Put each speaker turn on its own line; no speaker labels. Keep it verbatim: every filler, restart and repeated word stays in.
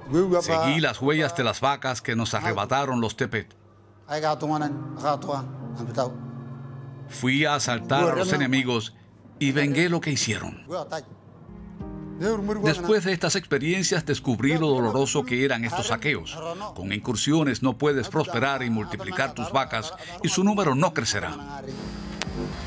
Seguí las huellas de las vacas que nos arrebataron los Tepet. Fui a asaltar a los enemigos y vengué lo que hicieron. Después de estas experiencias descubrí lo doloroso que eran estos saqueos. Con incursiones no puedes prosperar y multiplicar tus vacas y su número no crecerá.